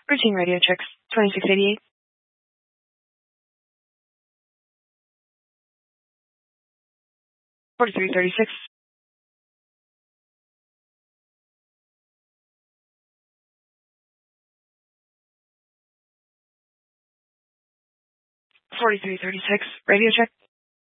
Routine radio checks. 2688. Forty-three 36. Radio check.